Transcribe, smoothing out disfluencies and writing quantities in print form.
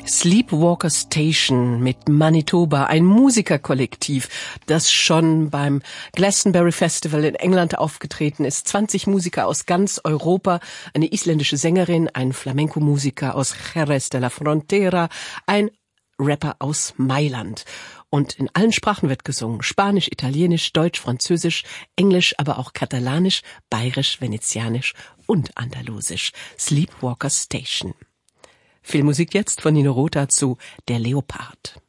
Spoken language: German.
Sleepwalker Station mit Manitoba, ein Musikerkollektiv, das schon beim Glastonbury Festival in England aufgetreten ist. 20 Musiker aus ganz Europa, eine isländische Sängerin, ein Flamenco-Musiker aus Jerez de la Frontera, ein Rapper aus Mailand. Und in allen Sprachen wird gesungen. Spanisch, Italienisch, Deutsch, Französisch, Englisch, aber auch Katalanisch, Bayerisch, Venezianisch und Andalusisch. Sleepwalker Station. Filmmusik jetzt von Nino Rota zu Der Leopard.